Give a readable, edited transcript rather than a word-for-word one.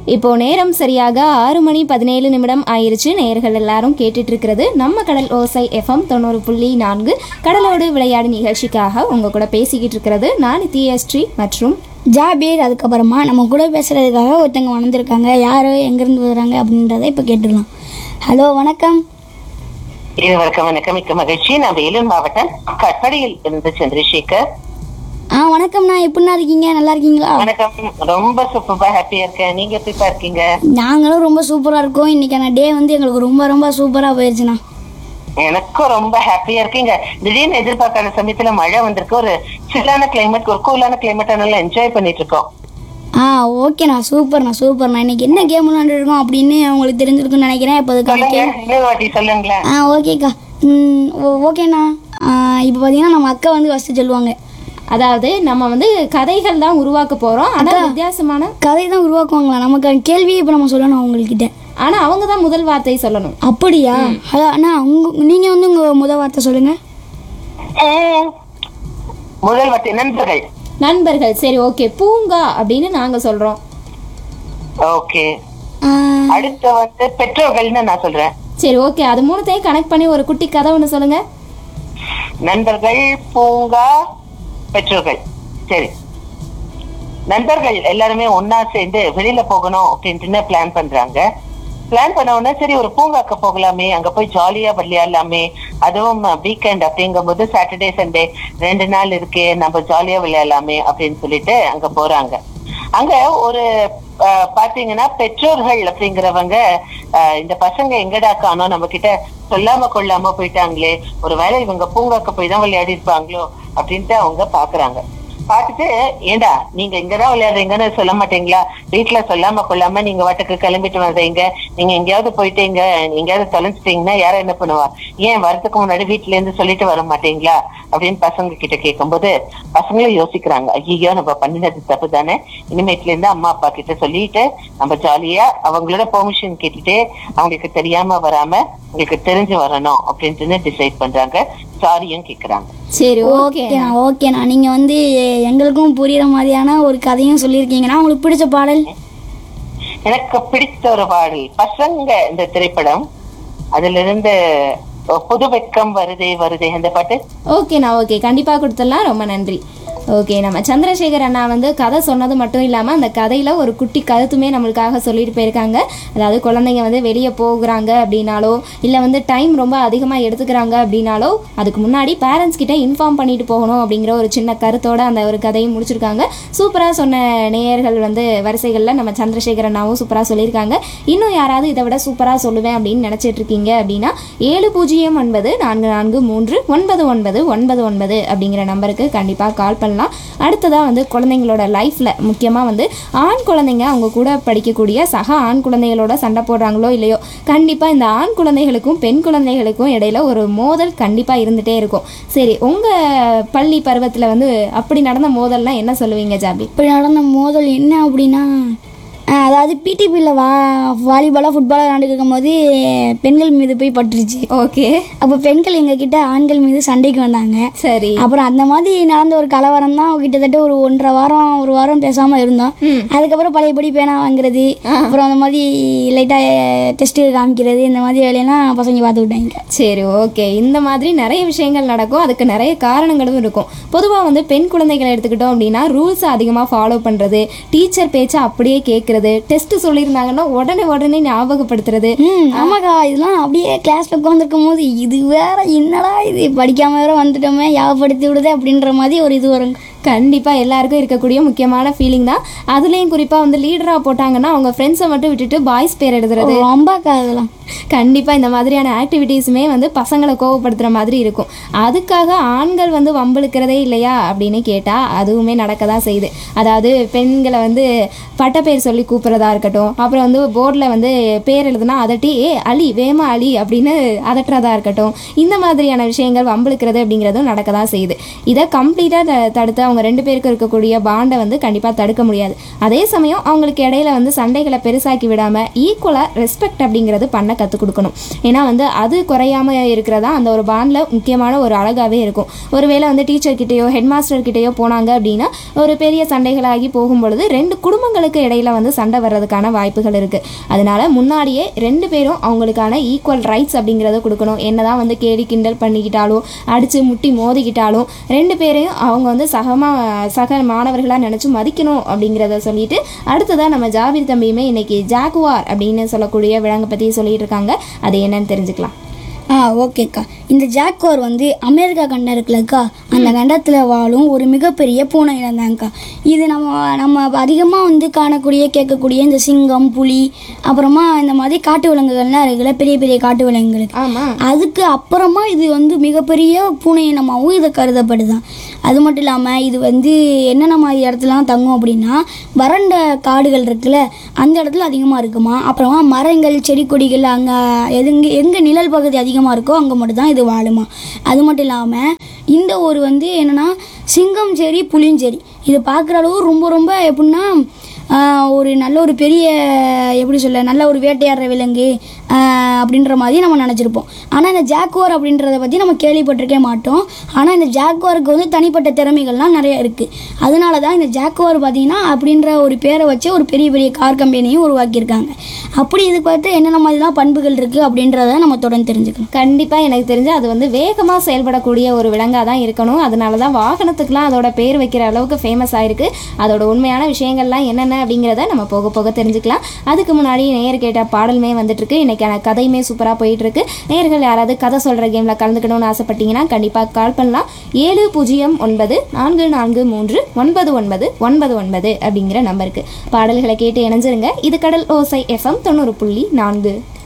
இப்போ நேரம் சரியாக 6:17 ஆயிருச்சு. நேயர்கள் எல்லாரும் கேட்டுட்டு இருக்கிறது நம்ம கடல் ஓசை எஃப்எம் 90.4 கடலோடு விளையாடு நிகழ்ச்சிக்காக உங்க கூட பேசிக்கிட்டு இருக்கிறது நான் நித்யஸ்ரீ மற்றும் ஜாபீர். அதுக்கப்புறமா நம்ம கூட பேசுறதுக்காக ஒருத்தவங்க வந்திருக்காங்க. யார் எங்கேருந்து வர்றாங்க அப்படின்றத இப்போ கேட்டுடலாம். ஹலோ, வணக்கம். வணக்கம். வணக்கம், மிக்க மகிழ்ச்சி. நான் வேலூர் மாவட்டம் கட்படியில் இருந்து சந்திரசேகர். வணக்கம்ண்ணா, எப்படிண்ணா இருக்கீங்க? நல்லா இருக்கீங்களா? வணக்கம். ரொம்ப சூப்பரா ஹாப்பியா இருக்கேன். நீங்க எப்படிப்பா இருக்கீங்க? நாங்களும் ரொம்ப சூப்பராக இருக்கோம். இன்னைக்கான டே வந்து எங்களுக்கு ரொம்ப ரொம்ப சூப்பராக போயிடுச்சுண்ணா. எனக்கும் ரொம்ப ஹாப்பியா இருக்கீங்க. திடீர்னு எதிர்பார்க்காத சமயத்துல மழை வந்திருக்கு. ஒரு சில்லான கிளைமேட், ஒரு கூலான கிளைமேட், நல்லா என்ஜாய் பண்ணிட்டு இருக்கோம். ஓகேண்ணா, சூப்பர்ண்ணா. இன்னைக்கு என்ன கேம் விளையாண்டுருக்கோம் அப்படின்னு உங்களுக்கு தெரிஞ்சிருக்குன்னு நினைக்கிறேன். இப்போ வாட்டி சொல்லுங்களேன். ஓகேக்கா. ஓகேண்ணா. இப்போ பார்த்தீங்கன்னா நம்ம அக்கா வந்து ஃபஸ்ட்டு சொல்லுவாங்க. அதாவது நம்ம வந்து கதைகள் தான் உருவாக்க போறோம். ஆனா வித்தியாசமான கதை தான் உருவாக்குவாங்களா? நமக்கு கேள்வி இப்போ நம்ம சொல்லணும் அவங்கக்கிட்ட. ஆனா அவங்க தான் முதல் வார்த்தை சொல்லணும். அப்படியா? அண்ணா நீங்க வந்து உங்க முதல் வார்த்தை சொல்லுங்க. முதல் வார்த்தை நண்பர்கள். நண்பர்கள். சரி, ஓகே. பூங்கா அப்படின்னு நாங்க சொல்றோம். ஓகே. அடுத்து வந்து பெற்றோர்கள்னு நான் சொல்றேன். சரி, ஓகே. அது மூணுத்தையும் கனெக்ட் பண்ணி ஒரு குட்டி கதை ஒண்ணு சொல்லுங்க. நண்பர்கள், பூங்கா, பெற்றோர்கள். சரி, நண்பர்கள் எல்லாருமே ஒன்னா சேர்ந்து வெளியில போகணும் அப்படின்ட்டு பிளான் பண்றாங்க. பிளான் பண்ண உடனே சரி ஒரு பூங்காக்கு போகலாமே, அங்க போய் ஜாலியா விளையாடலாமே, அதுவும் வீக்கெண்ட் அப்படிங்கும் போது சாட்டர்டே சண்டே 2 நாள் இருக்கே, நம்ம ஜாலியா விளையாடலாமே அப்படின்னு சொல்லிட்டு அங்க போறாங்க. அங்க ஒரு பாத்தீங்கன்னா பெற்றோர்கள் அப்படிங்கிறவங்க இந்த பசங்க எங்கடா காணோம், நம்ம கிட்ட சொல்லாம கொள்ளாம போயிட்டாங்களே, ஒரு வேளை இவங்க பூங்காக்கு போய் தான் விளையாடி இருப்பாங்களோ அப்படின்ட்டு அவங்க பாக்குறாங்க. பாத்துட்டு, ஏண்டா நீங்க இங்கதான் விளையாடுறீங்கன்னு சொல்ல மாட்டீங்களா? வீட்டுல சொல்லாம கொள்ளாம நீங்க வாட்டுக்கு கிளம்பிட்டு வர்றீங்க, நீங்க எங்கேயாவது போயிட்டீங்க, எங்கேயாவது தொலைஞ்சிட்டீங்கன்னா யாரும் என்ன பண்ணுவா? ஏன் வரதுக்கு முன்னாடி வீட்டுல இருந்து சொல்லிட்டு வர மாட்டீங்களா அப்படின்னு பசங்க கிட்ட கேட்கும்போது பசங்களும் யோசிக்கிறாங்க, ஐயோ நம்ம பண்ணினது தப்பு தானே, இனிமேட்ல இருந்து அம்மா அப்பா கிட்ட சொல்லிட்டு நம்ம ஜாலியா அவங்களோட பெர்மிஷன் கேட்டுட்டு அவங்களுக்கு தெரியாம வராம உங்களுக்கு தெரிஞ்சு வரணும் அப்படின்ட்டு டிசைட் பண்றாங்க. சாரியும் கேக்குறாங்க. சரி, ஓகேண்ணா. நீங்க வந்து எங்களுக்கும் புரியுற மாதிரியான ஒரு கதையும் சொல்லியிருக்கீங்கன்னா உங்களுக்கு பிடிச்ச பாடல்? எனக்கு பிடித்த ஒரு பாடல் பசங்க இந்த திரைப்படம், அதுல இருந்து புது வெக்கம் வருதே வருதே அந்த பாட்டு. ஓகேண்ணா, ஓகே, கண்டிப்பா கொடுத்துடலாம். ரொம்ப நன்றி. ஓகே, நம்ம சந்திரசேகர் அண்ணா வந்து கதை சொன்னது மட்டும் இல்லாமல் அந்த கதையில் ஒரு குட்டி கருத்துமே நம்மளுக்காக சொல்லிட்டு போயிருக்காங்க. அதாவது குழந்தைங்க வந்து வெளியே போகிறாங்க அப்படின்னாலோ இல்லை வந்து டைம் ரொம்ப அதிகமாக எடுத்துக்கிறாங்க அப்படின்னாலோ அதுக்கு முன்னாடி பேரண்ட்ஸ் கிட்ட இன்ஃபார்ம் பண்ணிட்டு போகணும் அப்படிங்கிற ஒரு சின்ன கருத்தோட அந்த ஒரு கதையும் முடிச்சிருக்காங்க. சூப்பராக சொன்ன நேயர்கள் வந்து வரிசைகளில் நம்ம சந்திரசேகர் அண்ணாவும் சூப்பராக சொல்லியிருக்காங்க. இன்னும் யாராவது இதை விட சூப்பராக சொல்லுவேன் அப்படின்னு நினச்சிட்டு இருக்கீங்க அப்படின்னா 7094399999 அப்படிங்கிற நம்பருக்கு கண்டிப்பாக கால் பண்ணலாம். அடுத்ததாக வந்து குழந்தைங்களோட லைஃப்பில் முக்கியமாக வந்து ஆண் குழந்தைங்க அவங்க கூட படிக்கக்கூடிய சக ஆண் குழந்தைகளோட சண்டை போடுறாங்களோ இல்லையோ, கண்டிப்பாக இந்த ஆண் குழந்தைகளுக்கும் பெண் குழந்தைகளுக்கும் இடையில ஒரு மோதல் கண்டிப்பாக இருந்துகிட்டே இருக்கும். சரி, உங்கள் பள்ளி பருவத்தில் வந்து அப்படி நடந்த மோதல்னால் என்ன சொல்லுவீங்க ஜாபி? இப்படி நடந்த மோதல் என்ன அப்படின்னா, அதாவது பிடிபியில் வாலிபாலாக ஃபுட்பாலாக விளையாண்டுட்டு இருக்கும்போது பெண்கள் மீது போய் பட்டுருச்சு. ஓகே. அப்போ பெண்கள் எங்ககிட்ட ஆண்கள் மீது சண்டைக்கு வந்தாங்க. சரி. அப்புறம் அந்த மாதிரி நடந்த ஒரு கலவரம் தான். கிட்டத்தட்ட ஒரு 1.5 வாரம் பேசாமல் இருந்தோம். அதுக்கப்புறம் பழையபடி பேனா வாங்குறது, அப்புறம் அந்த மாதிரி லைட்டாக டெஸ்ட்டு காமிக்கிறது, இந்த மாதிரி வேலையெல்லாம் பசங்க பார்த்து விட்டாங்க. சரி, ஓகே. இந்த மாதிரி நிறைய விஷயங்கள் நடக்கும். அதுக்கு நிறைய காரணங்களும் இருக்கும். பொதுவாக வந்து பெண் குழந்தைகளை எடுத்துக்கிட்டோம் அப்படின்னா ரூல்ஸை அதிகமாக ஃபாலோ பண்ணுறது, டீச்சர் பேச்சை அப்படியே கேட்குறது, டெஸ்ட் சொல்லியிருந்தாங்கன்னா உடனே ஞாபகப்படுத்துறது. ஆமாக்கா, இதெல்லாம் அப்படியே கிளாஸ்ல உட்காந்துருக்கும் போது இது வேற என்னடா இது படிக்காம வேற வந்துட்டோமே, ஞாபகப்படுத்தி விடுது அப்படின்ற மாதிரி ஒரு இது வரும். கண்டிப்பாக எல்லாருக்கும் இருக்கக்கூடிய முக்கியமான ஃபீலிங் தான். அதுலேயும் குறிப்பாக வந்து லீடராக போட்டாங்கன்னா அவங்க ஃப்ரெண்ட்ஸை மட்டும் விட்டுட்டு பாய்ஸ் பேர் எழுதுறது ரொம்பக்கா. அதெல்லாம் கண்டிப்பாக இந்த மாதிரியான ஆக்டிவிட்டீஸுமே வந்து பசங்களை கோவப்படுத்துகிற மாதிரி இருக்கும். அதுக்காக ஆண்கள் வந்து வம்பிழுக்கிறதே இல்லையா அப்படின்னு கேட்டால் அதுவுமே நடக்க தான் செய்யுது. அதாவது பெண்களை வந்து பட்டப்பேர் சொல்லி கூப்பிட்றதா இருக்கட்டும், அப்புறம் வந்து போர்டில் வந்து பேர் எழுதுனா அதட்டி அலி வேமா அலி அப்படின்னு அதட்டுறதா இருக்கட்டும், இந்த மாதிரியான விஷயங்கள் வம்பிழுக்கிறது அப்படிங்கிறதும் நடக்க தான் செய்யுது. இதை கம்ப்ளீட்டாக தடுத்து அவங்க 2 பேருக்கு இருக்கக்கூடிய பாண்டை வந்து கண்டிப்பாக தடுக்க முடியாது. அதே சமயம் அவங்களுக்கு இடையில வந்து சண்டைகளை பெருசாக்கி விடாமல் ஈக்குவலாக ரெஸ்பெக்ட் அப்படிங்கிறது பண்ண கற்றுக் கொடுக்கணும். ஏன்னா வந்து அது குறையாம இருக்கிறதா அந்த ஒரு பாண்டில் முக்கியமான ஒரு அழகாகவே இருக்கும். ஒருவேளை வந்து டீச்சர்கிட்டயோ ஹெட் மாஸ்டர்கிட்டயோ போனாங்க அப்படின்னா ஒரு பெரிய சண்டைகளாகி போகும்பொழுது 2 குடும்பங்களுக்கு இடையில வந்து சண்டை வர்றதுக்கான வாய்ப்புகள் இருக்குது. அதனால முன்னாடியே 2 பேரும் அவங்களுக்கான ஈக்குவல் ரைட்ஸ் அப்படிங்கிறத கொடுக்கணும். என்னதான் வந்து கேலி கிண்டல் பண்ணிக்கிட்டாலும் அடித்து முட்டி மோதிக்கிட்டாலும் 2 பேரையும் அவங்க வந்து சக மாணவர்களாக நினச்சி மதிக்கணும் அப்படிங்கிறத சொல்லிட்டு அடுத்ததான் நம்ம ஜாபீர் தம்பியுமே இன்னைக்கு ஜாகுவார் அப்படின்னு சொல்லக்கூடிய விலங்கை பற்றி சொல்லிட்டு இருக்காங்க. அது என்னன்னு தெரிஞ்சுக்கலாம். ஓகேக்கா. இந்த ஜாக்குவார் வந்து அமெரிக்கா கண்டம் இருக்குல்லக்கா, அந்த கண்டத்தில் வாழும் ஒரு மிகப்பெரிய பூனை இனந்தாங்கக்கா. இது நம்ம அதிகமாக வந்து காணக்கூடிய கேட்கக்கூடிய இந்த சிங்கம், புலி, அப்புறமா இந்த மாதிரி காட்டு விலங்குகள்லாம் இருக்குல்ல, பெரிய பெரிய காட்டு விலங்குகளுக்கு. அதுக்கு அப்புறமா இது வந்து மிகப்பெரிய பூனை இனமாகவும் இதை கருதப்படுதான். அது மட்டும் இல்லாமல் இது வந்து என்னென்ன மாதிரி இடத்துலாம் தங்கும் அப்படின்னா வறண்ட காடுகள் இருக்குல்ல அந்த இடத்துல அதிகமாக இருக்குமா. அப்புறமா மரங்கள் செடி கொடிகள் அங்கே எங்கே நிழல் பகுதி அதிகமாக இருக்கோ அங்கே மட்டும்தான் இது வாழுமா. அது மட்டும் இல்லாமல் இந்த ஒரு வந்து என்னென்னா சிங்கம் சரி புலியும் சரி இது பார்க்குற அளவு ரொம்ப ரொம்ப எப்படின்னா ஒரு நல்ல ஒரு பெரிய எப்படி சொல்ல நல்ல ஒரு வேட்டையாடுற விலங்கு அப்படின்ற மாதிரி நம்ம நினச்சிருப்போம். ஆனால் இந்த ஜாக்குவார் அப்படின்றத பற்றி நம்ம கேள்விப்பட்டிருக்கே மாட்டோம். ஆனால் இந்த ஜாக்குவாருக்கு வந்து தனிப்பட்ட திறமைகள்லாம் நிறைய இருக்குது. அதனால தான் இந்த ஜாக்குவார் பார்த்திங்கன்னா அப்படின்ற ஒரு பேரை வச்சு ஒரு பெரிய பெரிய கார் கம்பெனியும் உருவாக்கியிருக்காங்க. அப்படி இதுக்கு பார்த்து என்னென்ன மாதிரிலாம் பண்புகள் இருக்குது அப்படின்றத நம்ம தொடர்ந்து தெரிஞ்சுக்கணும். கண்டிப்பாக எனக்கு தெரிஞ்சு அது வந்து வேகமாக செயல்படக்கூடிய ஒரு விலங்காக தான் இருக்கணும். அதனால தான் வாகனத்துக்குலாம் அதோட பேர் வைக்கிற அளவுக்கு ஃபேமஸ் ஆயிருக்கு. அதோட உண்மையான விஷயங்கள்லாம் என்னென்ன அப்படிங்கிறத நம்ம போக போக தெரிஞ்சுக்கலாம். அதுக்கு முன்னாடி நேயர் கேட்ட பாடலுமே வந்துட்டு இருக்கு. இன்னைக்கான கதையுமே சூப்பராக போயிட்டு இருக்கு. நேயர்கள் யாராவது கதை சொல்கிற கேமில் கலந்துக்கணும்னு ஆசைப்பட்டீங்கன்னா கண்டிப்பாக கால் பண்ணலாம். 7094999999 அப்படிங்கிற நம்பருக்கு பாடல்களை கேட்டு இணைஞ்சிருங்க. இது கடல் ஓசை FM 90.4.